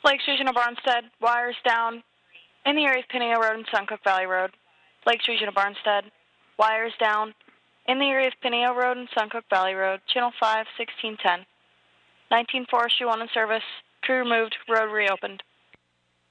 Lake Station of Barnstead, wires down in the area of Pineo Road and Suncook Valley Road. Lake Station of Barnstead, wires down in the area of Pineo Road and Suncook Valley Road. Channel 5, 1610. 19 Forestry 1 in service. Tree removed, road reopened.